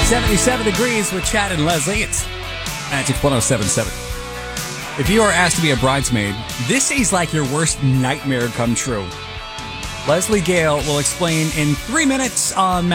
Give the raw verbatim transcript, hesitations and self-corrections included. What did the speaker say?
seventy-seven degrees with Chad and Leslie. It's Magic one oh seven point seven. If you are asked to be a bridesmaid, this is like your worst nightmare come true. Leslie Gale will explain in three minutes on